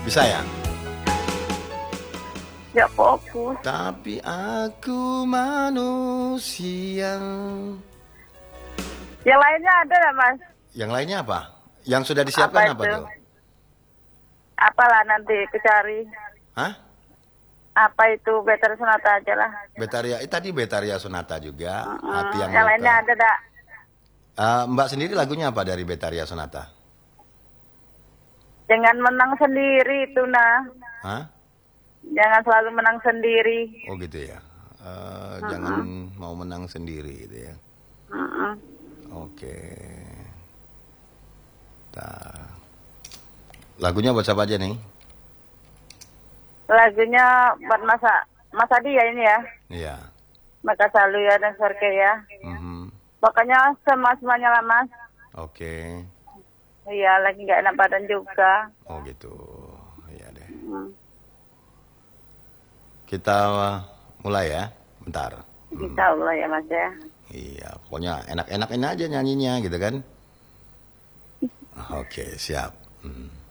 Bisa ya? Gak fokus. Tapi aku manusia. Yang lainnya ada nggak, Mas? Yang lainnya apa? Yang sudah disiapkan apa tuh? Apalah nanti kecari. Hah? Apa itu Betaria Sonata aja lah. Betaria, tadi Betaria Sonata juga. Hati yang Yang lainnya luka. ada dak? Mbak sendiri lagunya apa dari Betaria Sonata? Jangan menang sendiri itu nah. Hah? Jangan selalu menang sendiri. Oh gitu ya. Jangan mau menang sendiri gitu ya. Oke. Lagunya buat siapa aja nih? Lagunya buat Mas Adi ya ini ya. Iya. Maka selalu ya dan Sorke ya. Pokoknya semuanya lah Mas. Oke. Iya lagi nggak enak badan juga. Oh gitu. Iya deh. Kita mulai ya. Bentar. Insya Allah ya Mas ya. Iya, pokoknya enak-enakin aja nyanyinya gitu kan. Oke, siap.